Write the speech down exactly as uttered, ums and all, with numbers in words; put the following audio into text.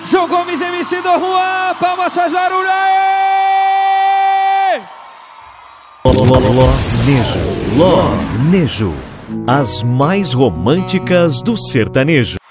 João Gomes, M C do Juan, palmas, faz barulho aí! Love Nejo, Love Nejo, as mais românticas do sertanejo.